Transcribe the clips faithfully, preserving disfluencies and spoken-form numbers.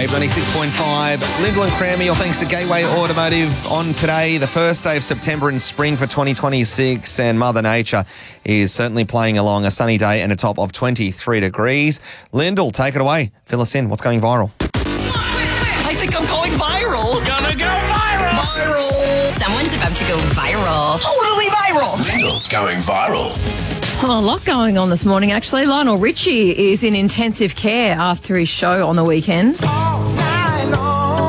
Wave ninety-six point five. Lyndall and Cranmere, all thanks to Gateway Automotive on today, the first day of September in spring for twenty twenty-six, and Mother Nature is certainly playing along. A sunny day and a top of twenty-three degrees. Lyndall, take it away. Fill us in. What's going viral? I think I'm going viral. It's gonna go viral. Viral. Someone's about to go viral. Totally viral. Lyndall's going viral. Oh, a lot going on this morning, actually. Lionel Richie is in intensive care after his show on the weekend. All night long.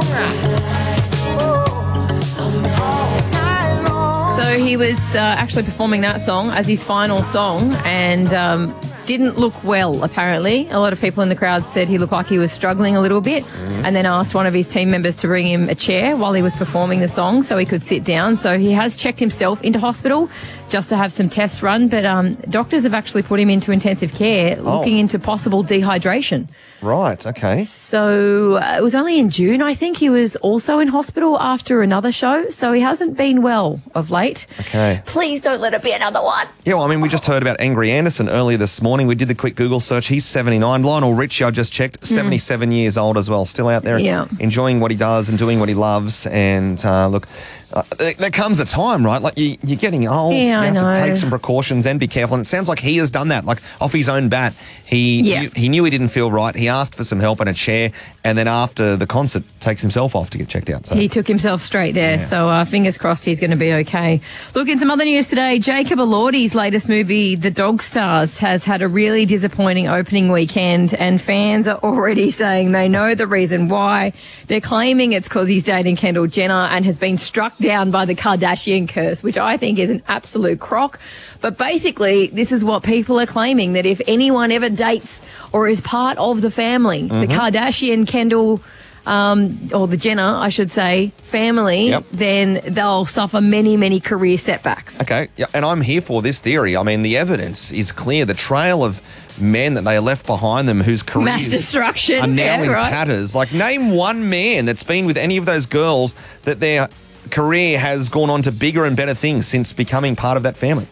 All night long. So he was uh, actually performing that song as his final song and um, didn't look well, apparently. A lot of people in the crowd said he looked like he was struggling a little bit mm. and then asked one of his team members to bring him a chair while he was performing the song so he could sit down. So he has checked himself into hospital just to have some tests run, but um, doctors have actually put him into intensive care oh. looking into possible dehydration. Right, okay. So uh, it was only in June, I think, he was also in hospital after another show, so he hasn't been well of late. Okay. Please don't let it be another one. Yeah, well, I mean, we just heard about Angry Anderson earlier this morning. We did the quick Google search. He's seventy-nine. Lionel Richie, I just checked, seventy-seven mm. years old as well. Still out there yeah. enjoying what he does and doing what he loves. And uh, look, uh, there, there comes a time, right? Like you, you're getting old. Yeah, you have I know. to take some precautions and be careful. And it sounds like he has done that, like off his own bat. He, yeah. knew, he knew he didn't feel right. He asked for some help and a chair. And then after the concert, takes himself off to get checked out. So he took himself straight there. Yeah. So uh, fingers crossed he's going to be okay. Look, in some other news today, Jacob Elordi's latest movie, The Dog Stars, has had a really disappointing opening weekend, and fans are already saying they know the reason why. They're claiming it's because he's dating Kendall Jenner and has been struck down by the Kardashian curse, which I think is an absolute crock. But basically, this is what people are claiming, that if anyone ever dates or is part of the family, mm-hmm. the Kardashian, Kendall, um, or the Jenner, I should say, family, yep. then they'll suffer many, many career setbacks. Okay, yeah, and I'm here for this theory. I mean, the evidence is clear. The trail of men that they left behind them whose careers Mass destruction. are now yeah, in right. tatters. Like, name one man that's been with any of those girls that their career has gone on to bigger and better things since becoming part of that family.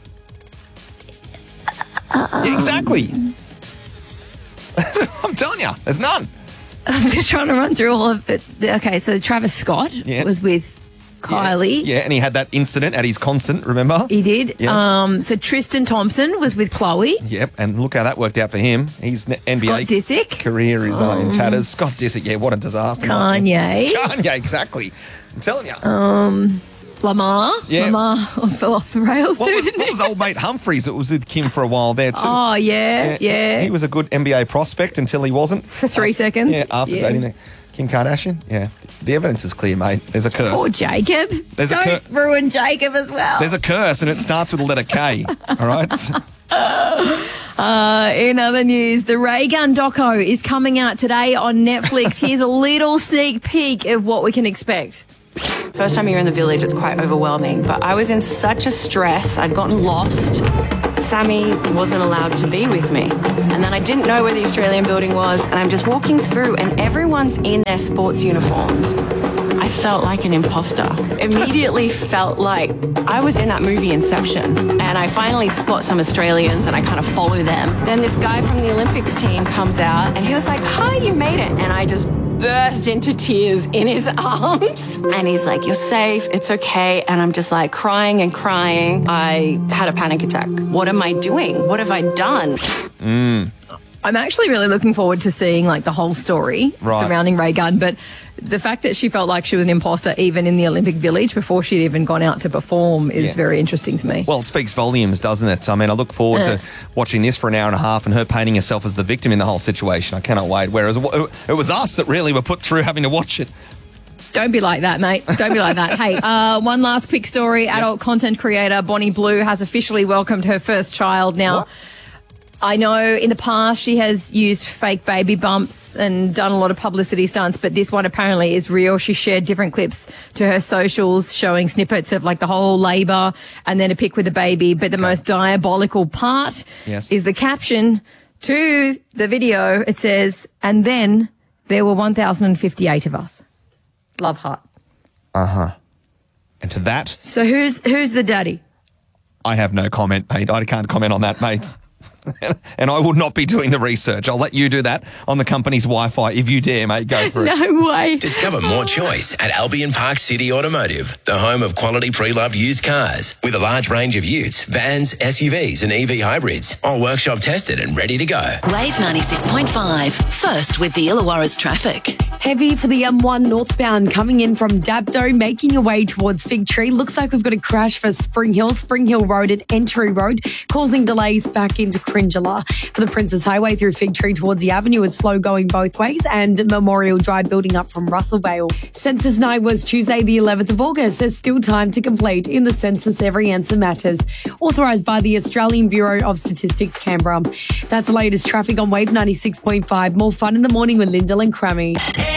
Um, yeah, exactly. I'm telling you, there's none. I'm just trying to run through all of it. Okay, so Travis Scott yeah. was with Kylie. Yeah. yeah, and he had that incident at his concert, remember? He did. Yes. Um, so Tristan Thompson was with Chloe. Yep, and look how that worked out for him. His N B A Scott Disick. career is um, in tatters. Scott Disick, yeah, what a disaster. Kanye. Kanye, exactly. I'm telling you. Um, Lamar. Yeah. Lamar fell off the rails what too, was, didn't what he? was old mate Humphreys that was with Kim for a while there too? Oh, yeah, yeah. He was a good N B A prospect until he wasn't. For three uh, seconds. Yeah, after yeah. dating the Kim Kardashian. Yeah. The evidence is clear, mate. There's a curse. Poor Jacob. There's a Don't cur- ruin Jacob as well. There's a curse and it starts with the letter K. All right? Uh, in other news, the Ray Gun doco is coming out today on Netflix. Here's a little sneak peek of what we can expect. First time you're in the village, it's quite overwhelming. But I was in such a stress. I'd gotten lost. Sammy wasn't allowed to be with me. And then I didn't know where the Australian building was. And I'm just walking through and everyone's in their sports uniforms. I felt like an imposter. Immediately felt like I was in that movie Inception. And I finally spot some Australians and I kind of follow them. Then this guy from the Olympics team comes out and he was like, "Hi, you made it." And I just burst into tears in his arms. And he's like, "You're safe, it's okay." And I'm just like crying and crying. I had a panic attack. What am I doing? What have I done? Mm. I'm actually really looking forward to seeing like the whole story right. surrounding Ray Gun, but the fact that she felt like she was an imposter even in the Olympic Village before she'd even gone out to perform is yeah. very interesting to me. Well, it speaks volumes, doesn't it? I mean, I look forward uh. to watching this for an hour and a half and her painting herself as the victim in the whole situation. I cannot wait. Whereas it was us that really were put through having to watch it. Don't be like that, mate. Don't be like that. Hey, uh, one last quick story. Adult yes. content creator Bonnie Blue has officially welcomed her first child. Now, what? I know in the past she has used fake baby bumps and done a lot of publicity stunts, but this one apparently is real. She shared different clips to her socials showing snippets of like the whole labour and then a pic with the baby. But the okay. most diabolical part yes. is the caption to the video. It says, "And then there were one thousand fifty-eight of us." Love heart. Uh-huh. And to that? So who's who's the daddy? I have no comment, mate. I can't comment on that, mate. And I will not be doing the research. I'll let you do that on the company's Wi-Fi if you dare, mate. Go for it. No way. Discover more choice at Albion Park City Automotive, the home of quality pre-loved used cars with a large range of utes, vans, S U Vs and E V hybrids, all workshop tested and ready to go. Wave ninety-six point five. First with the Illawarra's traffic. Heavy for the M one northbound coming in from Dabdo, making your way towards Fig Tree. Looks like we've got a crash for Spring Hill, Spring Hill Road and Entry Road, causing delays back into Cringela. For the Princess Highway through Fig Tree towards the Avenue, it's slow going both ways, and Memorial Drive building up from Russellvale. Census night was Tuesday the eleventh of August. There's still time to complete in the census. Every answer matters. Authorised by the Australian Bureau of Statistics, Canberra. That's the latest traffic on Wave ninety-six point five. More fun in the morning with Lyndall and Crammy.